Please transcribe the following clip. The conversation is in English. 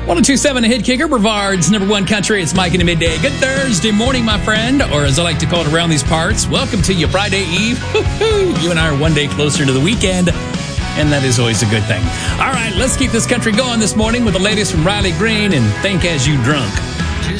1027, a hit kicker, Brevard's number one country. It's Mike in the midday. Good Thursday morning, my friend, or as I like to call it around these parts, welcome to you Friday Eve. You and I are one day closer to the weekend, and that is always a good thing. All right, let's keep this country going this morning with the latest from Riley Green and Think As You Drunk.